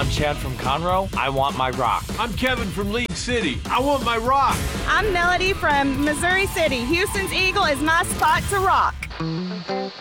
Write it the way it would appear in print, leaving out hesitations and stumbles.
I'm Chad from Conroe. I want my rock. I'm Kevin from League City. I want my rock. I'm Melody from Missouri City. Houston's Eagle is my spot to rock.